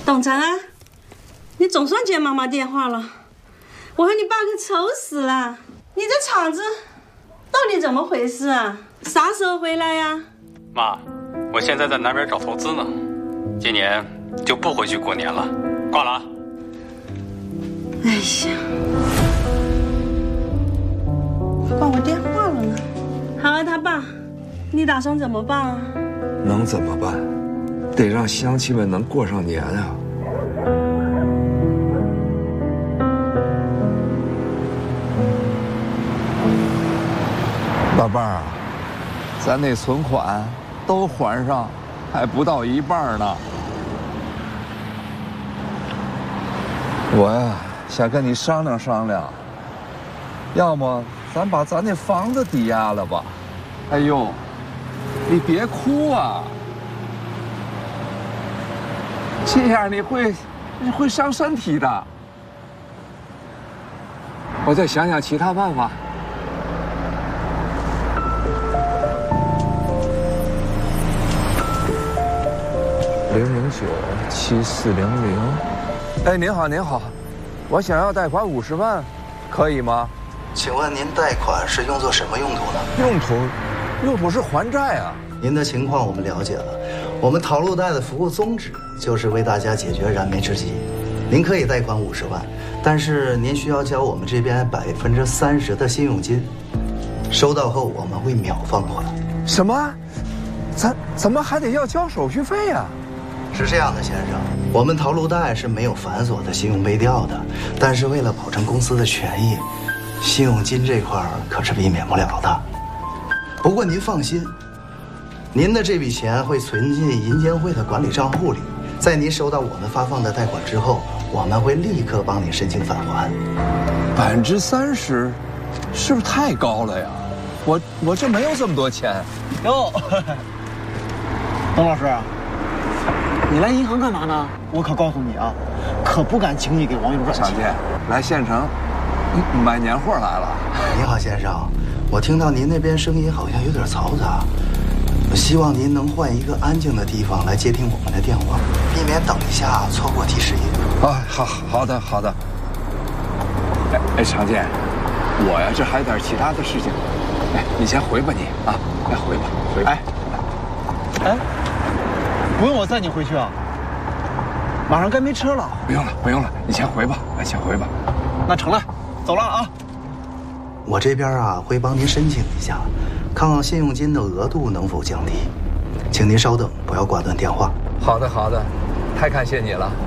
东城啊，你总算接妈妈电话了，我和你爸可愁死了。你这厂子到底怎么回事啊？啥时候回来呀？ 妈，我现在在南边找投资呢，今年就不回去过年了。挂了啊。 哎呀，挂我电话了呢。好啊，他爸，你打算怎么办啊？ 能怎么办？得让乡亲们能过上年啊！老伴儿啊，咱那存款都还上，还不到一半呢。我呀，想跟你商量商量，要么咱把咱那房子抵押了吧？哎呦，你别哭啊！这样你会伤身体的。我再想想其他办法。0097400。哎，您好，您好，我想要贷款50万，可以吗？ 请问您贷款是用作什么用途呢？ 用途是还债啊。 您的情况我们了解了，我们淘路贷的服务宗旨就是为大家解决燃眉之急。您可以贷款50万，但是您需要交我们这边30%的信用金，收到后我们会秒放款。 什么？咱怎么还得要交手续费呀？ 是这样的，先生，我们淘路贷是没有繁琐的信用背调的，但是为了保证公司的权益，信用金这块可是避免不了的。不过您放心，您的这笔钱会存进银监会的管理账户里，在您收到我们发放的贷款之后，我们会立刻帮你申请返还。 30%，是不是太高了呀？我这没有这么多钱。 哟，董老师，你来银行干嘛呢？我可告诉你啊，可不敢轻易给网友转钱。 常见，来县城买年货来了。 您好，先生，我听到您那边声音好像有点嘈杂，希望您能换一个安静的地方来接听我们的电话，避免等一下错过提示音。 啊，好的。哎，常见，我呀这还有点其他的事情，哎，你先回吧你啊，来回吧。 哎，不用我载你回去啊？马上该没车了。 不用了，你先回吧，先回吧。 那成了，走了啊。 我这边啊会帮您申请一下，看看信用金的额度能否降低，请您稍等，不要挂断电话。 好的，太感谢你了。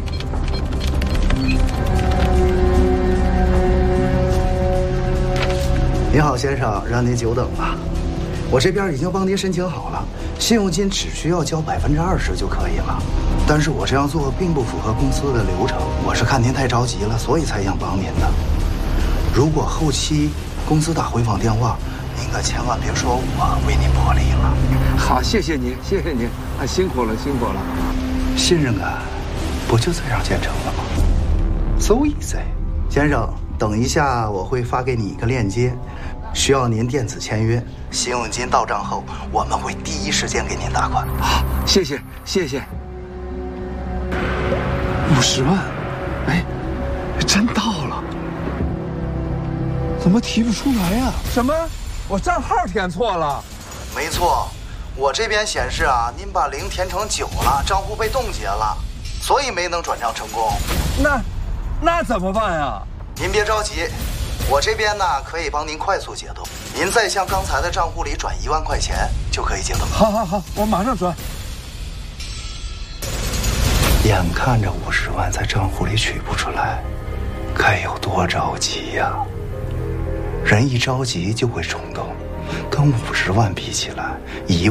您好，先生，让您久等了。我这边已经帮您申请好了，信用金只需要交20%就可以了。但是我这样做并不符合公司的流程，我是看您太着急了，所以才想帮您的。如果后期公司打回访电话，您可千万别说我为您破例了。 好，谢谢你，啊，辛苦了。 信任感不就这样建成了吗 ？So easy， 先生，等一下我会发给你一个链接，需要您电子签约。信用金到账后，我们会第一时间给您打款。 好，谢谢。50万，哎，真到了。怎么提不出来呀？什么？我账号填错了？ 没错，我这边显示啊，您把0填成9了，账户被冻结了，所以没能转账成功。 那怎么办呀？ 您别着急，我这边呢可以帮您快速解冻。您再向刚才的账户里转1万块钱就可以解冻了。 好，我马上转。 眼看着50万在账户里取不出来，该有多着急呀！人一着急就会冲动，跟50万比起来，1